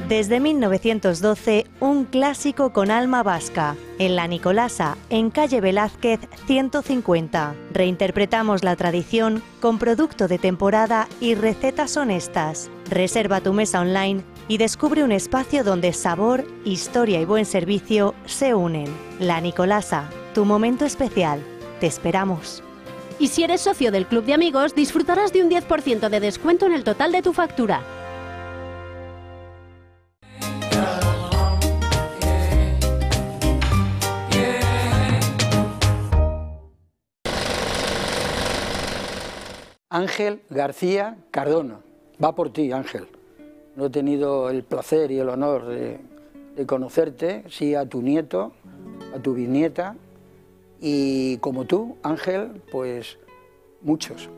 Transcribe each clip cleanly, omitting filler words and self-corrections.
Desde 1912, un clásico con alma vasca. En La Nicolasa, en calle Velázquez 150. Reinterpretamos la tradición con producto de temporada y recetas honestas. Reserva tu mesa online y descubre un espacio donde sabor, historia y buen servicio se unen. La Nicolasa, tu momento especial. Te esperamos. Y si eres socio del Club de Amigos, disfrutarás de un 10% de descuento en el total de tu factura. Ángel García Cardona. Va por ti, Ángel. No he tenido el placer y el honor de conocerte, sí a tu nieto, a tu bisnieta, y como tú, Ángel, pues muchos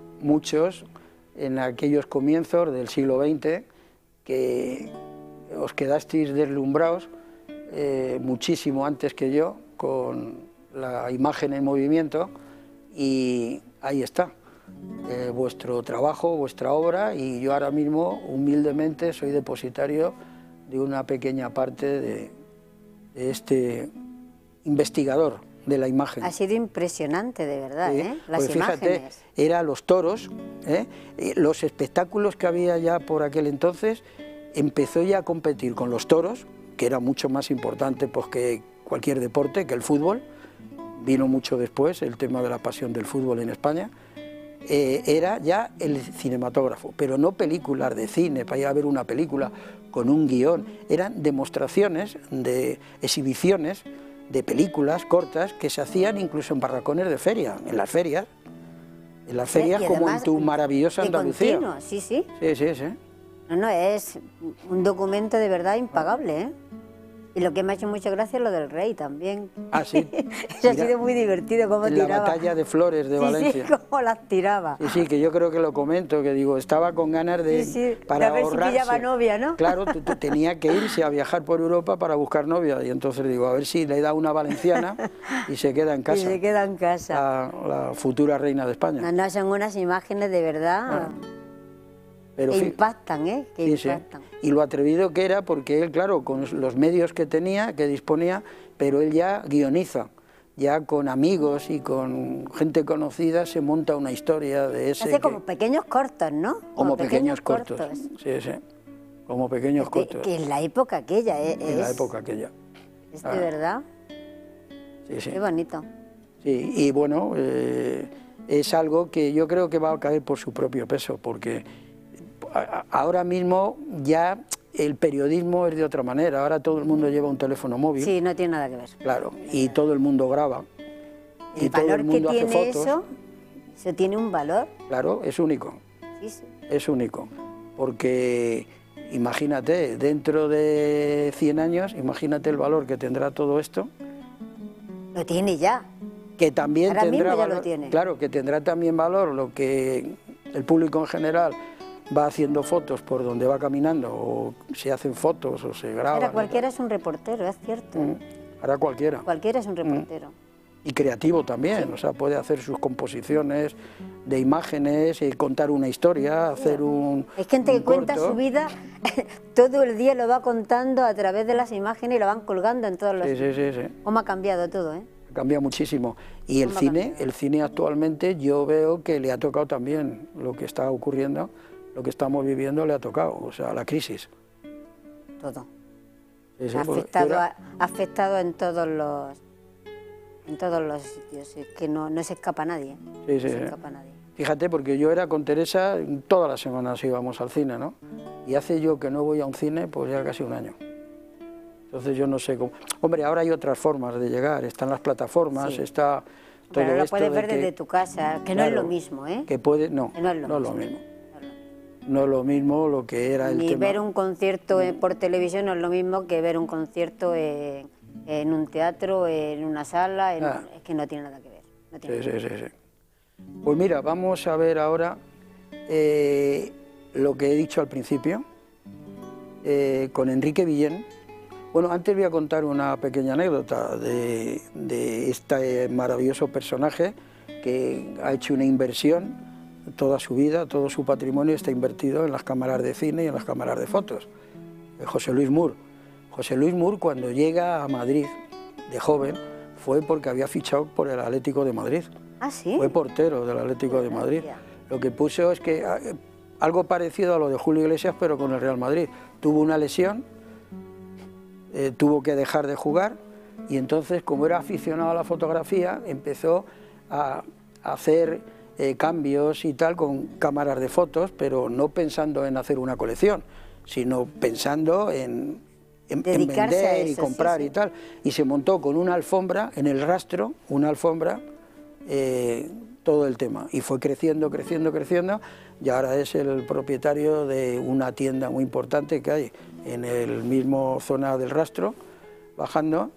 en aquellos comienzos del siglo XX que os quedasteis deslumbrados muchísimo antes que yo con la imagen en movimiento, y ahí está. Vuestro trabajo, vuestra obra, y yo ahora mismo humildemente soy depositario de una pequeña parte de este investigador de la imagen. Ha sido impresionante, de verdad, sí, las pues fíjate, imágenes. Era los toros, los espectáculos que había ya por aquel entonces, empezó ya a competir con los toros, que era mucho más importante pues, que cualquier deporte, que el fútbol. Vino mucho después el tema de la pasión del fútbol en España. Era ya el cinematógrafo, pero no películas de cine, para ir a ver una película con un guión, eran demostraciones, de exhibiciones de películas cortas que se hacían incluso en barracones de feria, en las ferias como en tu maravillosa Andalucía. Continuo, sí, sí. Sí. No, es un documento de verdad impagable, ¿eh? Y lo que me ha hecho mucha gracia es lo del rey también. Ah, sí. Eso ha sido muy divertido, cómo tiraba. La batalla de Flores de Valencia. Sí, cómo las tiraba. Sí, que yo creo que lo comento, que digo, estaba con ganas de... para a ver ahorrarse. si pillaba novia, ¿no? Claro, tenía que irse a viajar por Europa para buscar novia, y entonces digo, a ver si le da una valenciana y se queda en casa. Y se queda en casa. La futura reina de España. No, son unas imágenes de verdad... Pero que impactan, ¿eh? Que impactan. Sí. Y lo atrevido que era, porque él, claro, con los medios que tenía, que disponía, pero él ya guioniza, ya con amigos y con gente conocida se monta una historia de ese... Hace como pequeños cortos, ¿no? Como pequeños cortos. Sí, como pequeños cortos. Que en la época aquella, En la época aquella. Es de verdad. Sí. Qué bonito. Sí, y bueno, es algo que yo creo que va a caer por su propio peso, porque... ahora mismo ya el periodismo es de otra manera, ahora todo el mundo lleva un teléfono móvil. Sí, no tiene nada que ver. Claro, y todo el mundo graba. El valor que tiene eso tiene un valor. Claro, es único. Sí. Es único, porque imagínate, dentro de 100 años, imagínate el valor que tendrá todo esto. Lo tiene ya. Que también ahora tendrá mismo ya valor, lo tiene. Claro, que tendrá también valor lo que el público en general va haciendo fotos por donde va caminando, o se hacen fotos o se graban. Ahora cualquiera es un reportero, es cierto. Ahora cualquiera. Cualquiera es un reportero. Y creativo también, sí. O sea, puede hacer sus composiciones de imágenes, contar una historia, hacer un... Hay gente que cuenta su vida, todo el día lo va contando a través de las imágenes y lo van colgando en todos los... Sí. ¿Cómo ha cambiado todo, eh? Cambia muchísimo. Y el cine actualmente yo veo que le ha tocado también lo que está ocurriendo. Lo que estamos viviendo le ha tocado, o sea, la crisis. Todo. Sí, ha afectado en todos los sitios, es que no se escapa nadie. Sí. No se escapa nadie. Fíjate, porque yo era con Teresa, todas las semanas íbamos al cine, ¿no? Y hace yo que no voy a un cine, pues ya casi un año. Entonces yo no sé cómo... Hombre, ahora hay otras formas de llegar, están las plataformas, está... todo pero lo esto puedes ver desde tu casa, que no es lo mismo, ¿eh? Que puede... No, que no es lo mismo. No es lo mismo lo que era el tema. Ni ver un concierto por televisión no es lo mismo que ver un concierto en un teatro, en una sala, es que no tiene nada que ver. No tiene nada que ver. Sí. Pues mira, vamos a ver ahora lo que he dicho al principio, con Enrique Villén. Bueno, antes voy a contar una pequeña anécdota de este maravilloso personaje que ha hecho una inversión. Toda su vida, todo su patrimonio está invertido en las cámaras de cine y en las cámaras de fotos. José Luis Mur. José Luis Mur, cuando llega a Madrid de joven, fue porque había fichado por el Atlético de Madrid. ¿Ah, sí? Fue portero del Atlético de Madrid. Lo que puso es que algo parecido a lo de Julio Iglesias, pero con el Real Madrid. Tuvo una lesión, tuvo que dejar de jugar, y entonces, como era aficionado a la fotografía, empezó a hacer cambios y tal con cámaras de fotos, pero no pensando en hacer una colección, sino pensando en vender y comprar y tal. Y se montó con una alfombra en el Rastro, una alfombra, todo el tema. Y fue creciendo, creciendo, creciendo, y ahora es el propietario de una tienda muy importante que hay en el mismo zona del Rastro, bajando,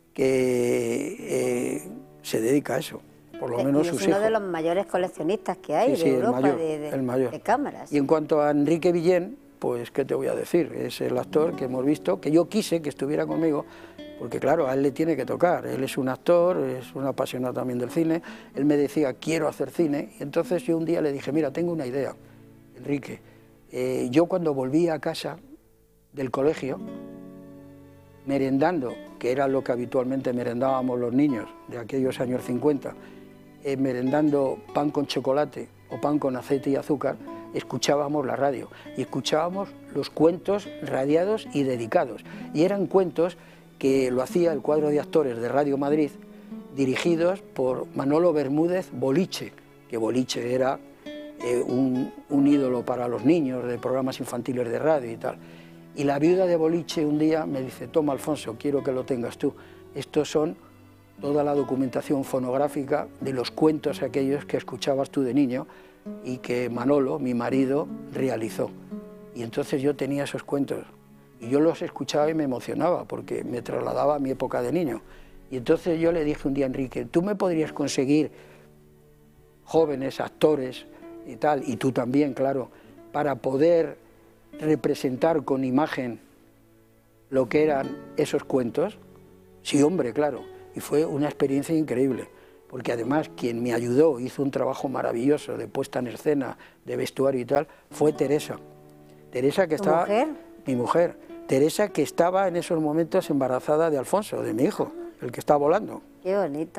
que se dedica a eso. Por lo menos sus hijos. Es uno de los mayores coleccionistas que hay de Europa, el mayor. De cámaras. Y en cuanto a Enrique Villén, pues qué te voy a decir, es el actor que hemos visto, que yo quise que estuviera conmigo, porque claro, a él le tiene que tocar, él es un actor, es un apasionado también del cine, él me decía, quiero hacer cine, y entonces yo un día le dije, mira, tengo una idea, Enrique, yo cuando volví a casa del colegio, merendando, que era lo que habitualmente merendábamos los niños de aquellos años 50, merendando pan con chocolate o pan con aceite y azúcar, escuchábamos la radio y escuchábamos los cuentos radiados y dedicados. Y eran cuentos que lo hacía el cuadro de actores de Radio Madrid, dirigidos por Manolo Bermúdez Boliche, que Boliche era un ídolo para los niños de programas infantiles de radio y tal. Y la viuda de Boliche un día me dice, toma Alfonso, quiero que lo tengas tú. Estos son toda la documentación fonográfica de los cuentos aquellos que escuchabas tú de niño y que Manolo, mi marido, realizó. Y entonces yo tenía esos cuentos y yo los escuchaba y me emocionaba porque me trasladaba a mi época de niño. Y entonces yo le dije un día a Enrique, ¿tú me podrías conseguir jóvenes actores y tal, y tú también, claro, para poder representar con imagen lo que eran esos cuentos? Sí, hombre, claro. Y fue una experiencia increíble, porque además quien me ayudó, hizo un trabajo maravilloso de puesta en escena, de vestuario y tal, fue Teresa. Teresa que estaba... ¿Tu mujer? Mi mujer. Teresa que estaba en esos momentos embarazada de Alfonso, de mi hijo, el que está volando. Qué bonito.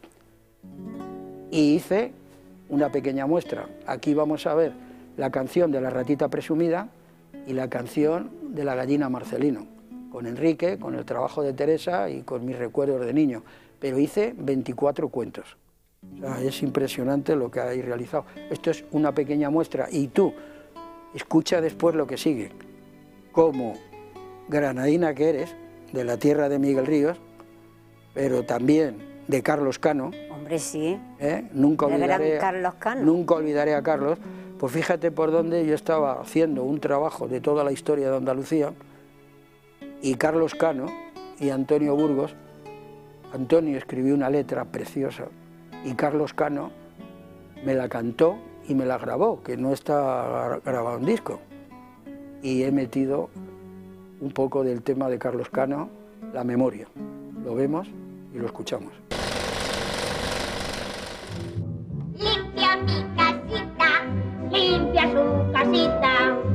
Y hice una pequeña muestra. Aquí vamos a ver la canción de La ratita presumida y la canción de La gallina Marcelino, con Enrique, con el trabajo de Teresa y con mis recuerdos de niño. Pero hice 24 cuentos. O sea, es impresionante lo que hay realizado. Esto es una pequeña muestra y tú escucha después lo que sigue. Como granadina que eres, de la tierra de Miguel Ríos, pero también de Carlos Cano. Hombre, sí. Nunca olvidaré, Carlos Cano. Nunca olvidaré a Carlos. Pues fíjate por dónde yo estaba haciendo un trabajo de toda la historia de Andalucía y Carlos Cano y Antonio Burgos. Antonio escribió una letra preciosa y Carlos Cano me la cantó y me la grabó, que no está grabado en disco. Y he metido un poco del tema de Carlos Cano, La memoria. Lo vemos y lo escuchamos.